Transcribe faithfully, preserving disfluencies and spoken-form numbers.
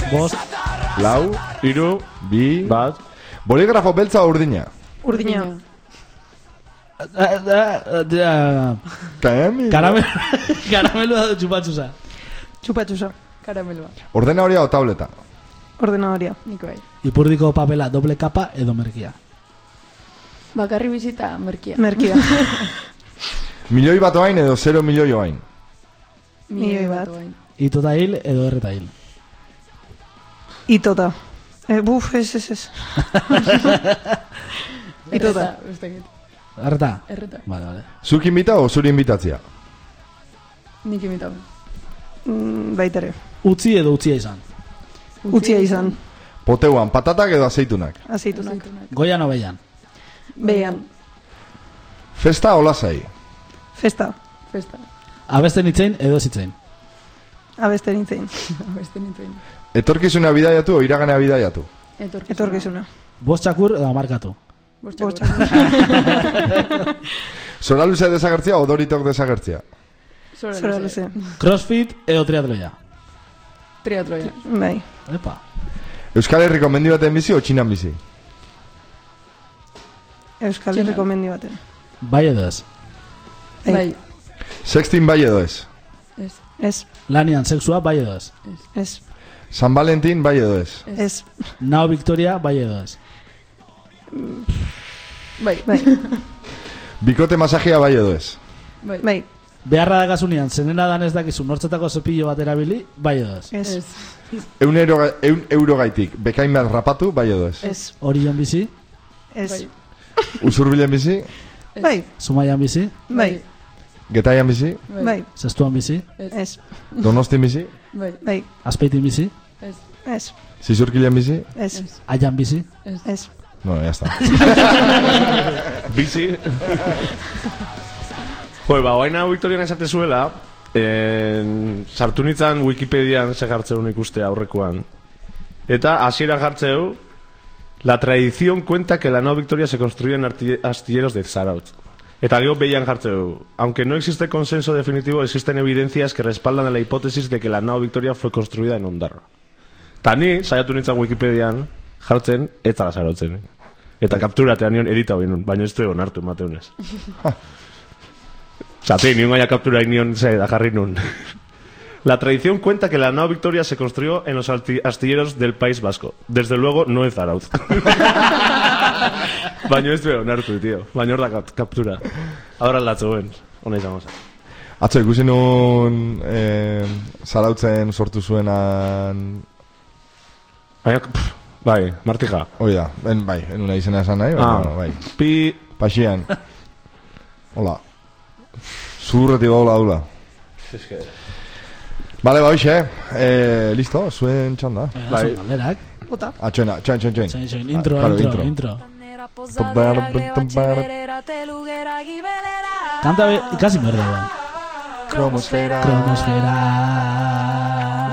bost, lau, hiru, bi, bat. Boligrafo beltza o urdina? Urdina. Karamelo. Karameloa edo txupatxusa? Txupatxusa. Karameloa. Ordenadoria o tableta? Ordenadoria. Niko bai. Ipurdiko papela doble kapa edo merkia? Bakarri bizita merkia. Merkia. Milioi bat oain edo zero milioi oain? Milioi bat. Itota hil edo erreta hil? Itota. Eh, buf, ez, ez, ez. Itota. Erreta? Erreta. Vale, vale. Zuk inbita o zuri inbitatzia? Nik imita. Mm, baitere. Utzi edo utzia izan? Utzia izan. Poteuan, patatak edo aceitunak? Aceitunak. Goian o behian? Behian. Festa o lasai? Festa. Festa. Abesten itzein edo zitzein? Abeste nintzen. Abeste nintzen. Etorkizuna bidaiatu o iraganea bidaiatu? Etorkizuna. Etorkizuna. Bost txakur edo amarkatu? Bost txakur. Zora luze desagertzia o doritok desagertzia? Zora luze. Crossfit edo triatloia? Triatloia. Bai. Epa. Euskal Herriko mendi baten bizi o Txinan bizi? Euskal Herriko mendi baten. Bai edo ez? Bai. Sextin bai edo ez? Ez. Ez. Lanian sexua bai edo ez? Ez. San Valentin bai edo ez? Ez. Nao Victoria bai edo ez? Bai. Bai. Bikote masajia bai edo ez? Bai. Bai. Beharra da gasunian, zenena dan ez dakizu nortzetako zepillo bat erabili, bai edo ez? Ez. Eun euro, eun euro gaitik, bekain behar rapatu, bai edo ez? Ez. Orion bizi? Ez. Usurbilen bizi? Bai. Zumaian bizi? Bai. Getaian bizi? Bai. Zestuan bizi? Ez. Donostin bizi? Bai. Bai. Azpeitin bizi? Ez. Ez. Zizurkilean bizi? Ez. Aian bizi? Ez. No, ya está. Bizi. Joder, ba, guaina Victorian esate zuela, en, sartu nintzen Wikipedian segartzeun ikuste aurrekoan. Eta hasiera jartzeu, la tradición cuenta que la Nao Victoria se construyó en astilleros de Zarautz. Eta gero behian jartzeu, aunque no existe consenso definitivo, existen evidencias que respaldan la hipótesis de que la Nao Victoria fue construida en Ondarra. Ta ni, saiatu nintzen Wikipedian jartzen, ez zara zarautzen. Eta kapturatean nion edita hori nun, baina ez du egon hartu emateunez. Zate, nion gaia kaptura nion ze, da jarri nun. La tradición cuenta que la Nao Victoria se construyó en los astilleros del País Vasco. Desde luego, no en Zarautz. Baina ez du egon hartu, tío. Baina hor da kaptura. Ahora aldatzu ben, hona izan goza. Atzo, ikusi nun eh, Zarautzen sortu zuenan... Baina, pff, bai, Martija. Oida, ben, bai, en una izena esan nahi, Ah, baina, bai. Pi... Paxian. Hola. Zurretik gaula dula. Vale, ba, hoxe, eh, listo, zuen txanda. Bai. Galderak. Ota. Ah, txoina, txoin, txoin, txoin. Txoin, txoin, intro, Claro, intro, intro. Kanta be, ikasi merda. Kromosfera. Kromosfera.